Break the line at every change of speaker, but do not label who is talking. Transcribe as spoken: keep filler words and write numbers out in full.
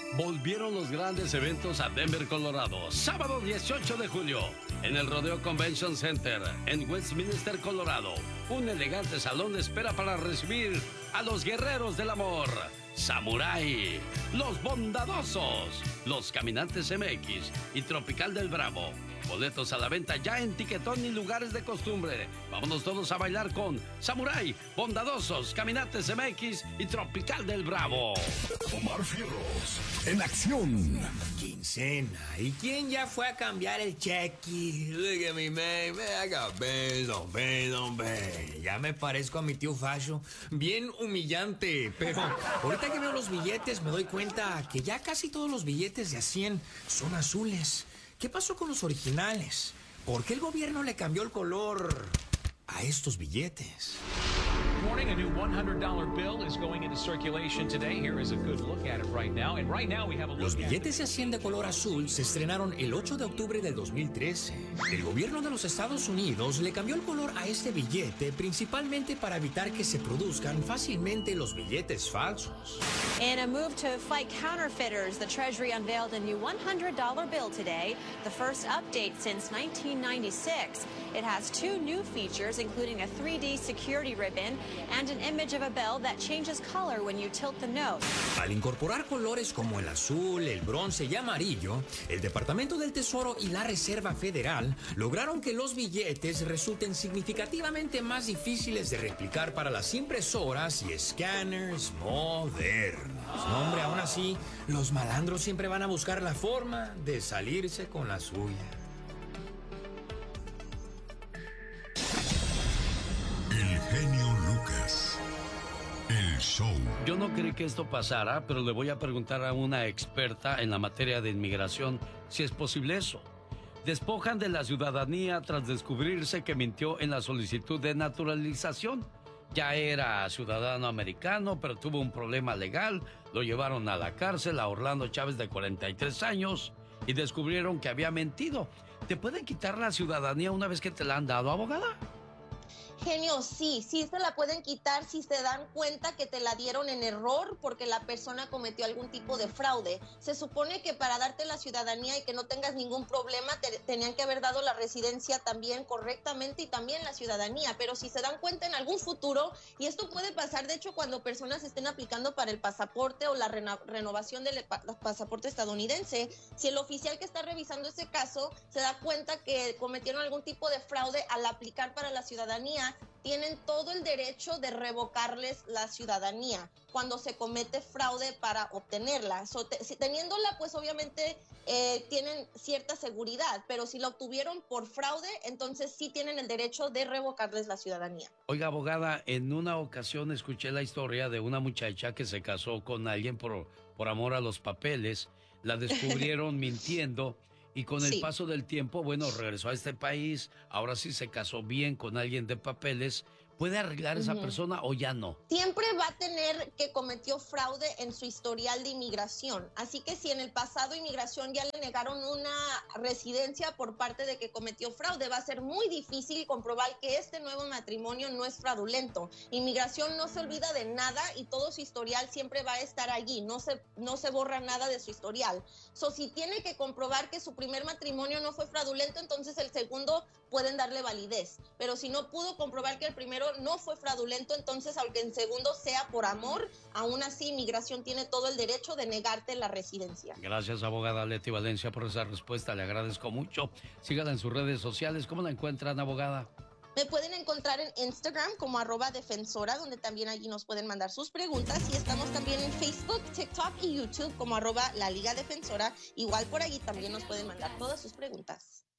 Volvieron los grandes eventos a Denver, Colorado, sábado dieciocho de julio, en el Rodeo Convention Center, en Westminster, Colorado. Un elegante salón espera para recibir a los guerreros del amor, Samurai, los bondadosos, los caminantes M X y Tropical del Bravo. Boletos a la venta ya en Tiquetón y lugares de costumbre. Vámonos todos a bailar con Samurai, Bondadosos, Caminantes M X y Tropical del Bravo.
Omar Fierros, en acción.
Quincena. ¿Y quién ya fue a cambiar el cheque? Look at me, man. Man, I got bills on bills on bills. Ya me parezco a mi tío Fasho. Bien humillante. Pero ahorita que veo los billetes me doy cuenta que ya casi todos los billetes de a cien son azules. ¿Qué pasó con los originales? ¿Por qué el gobierno le cambió el color a estos billetes?
Good morning. A new one hundred dollar bill is going into circulation today. Here is a good look at it right now. And right now we have a look.
Los billetes de cien de color azul se estrenaron el ocho de octubre del dos mil trece. El gobierno de los Estados Unidos le cambió el color a este billete principalmente para evitar que se produzcan fácilmente los billetes falsos.
In a move to fight counterfeiters, the Treasury unveiled a new one hundred dollar bill today, the first update since nineteen ninety-six. It has two new features, including a three D security ribbon and an image of a bell that changes color when you tilt the note.
Al incorporar colores como el azul, el bronce y amarillo, el Departamento del Tesoro y la Reserva Federal lograron que los billetes resulten significativamente más difíciles de replicar para las impresoras y escáneres modernos. No, hombre, aún así, los malandros siempre van a buscar la forma de salirse con la suya.
El genio Lucas. El show.
Yo no creí que esto pasara, pero le voy a preguntar a una experta en la materia de inmigración si es posible eso. Despojan de la ciudadanía tras descubrirse que mintió en la solicitud de naturalización. Ya era ciudadano americano, pero tuvo un problema legal. Lo llevaron a la cárcel a Orlando Chávez, de cuarenta y tres años, y descubrieron que había mentido. ¿Te pueden quitar la ciudadanía una vez que te la han dado, abogada?
Genio, sí, sí se la pueden quitar si se dan cuenta que te la dieron en error porque la persona cometió algún tipo de fraude. Se supone que para darte la ciudadanía y que no tengas ningún problema te tenían que haber dado la residencia también correctamente y también la ciudadanía, pero si se dan cuenta en algún futuro, y esto puede pasar de hecho cuando personas estén aplicando para el pasaporte o la reno- renovación del pa- pasaporte estadounidense, si el oficial que está revisando ese caso se da cuenta que cometieron algún tipo de fraude al aplicar para la ciudadanía, tienen todo el derecho de revocarles la ciudadanía cuando se comete fraude para obtenerla. So, te, si, teniéndola, pues obviamente eh, tienen cierta seguridad, pero si la obtuvieron por fraude, entonces sí tienen el derecho de revocarles la ciudadanía.
Oiga, abogada, en una ocasión escuché la historia de una muchacha que se casó con alguien por, por amor a los papeles. La descubrieron mintiendo. Y con el sí. paso del tiempo, bueno, regresó a este país, ahora sí se casó bien con alguien de papeles. ¿Puede arreglar esa uh-huh. persona o ya no?
Siempre va a tener que cometió fraude en su historial de inmigración. Así que si en el pasado inmigración ya le negaron una residencia por parte de que cometió fraude, va a ser muy difícil comprobar que este nuevo matrimonio no es fraudulento. Inmigración no se olvida de nada y todo su historial siempre va a estar allí. No se, no se borra nada de su historial. So, si tiene que comprobar que su primer matrimonio no fue fraudulento, entonces el segundo pueden darle validez. Pero si no pudo comprobar que el primero no fue fraudulento, entonces aunque en segundo sea por amor, aún así inmigración tiene todo el derecho de negarte la residencia.
Gracias, abogada Leti Valencia, por esa respuesta, le agradezco mucho. Sígala en sus redes sociales. ¿Cómo la encuentran, abogada?
Me pueden encontrar en Instagram como arroba defensora, donde también allí nos pueden mandar sus preguntas, y estamos también en Facebook, TikTok y YouTube como arroba la Liga Defensora. Igual por allí también nos pueden mandar todas sus preguntas.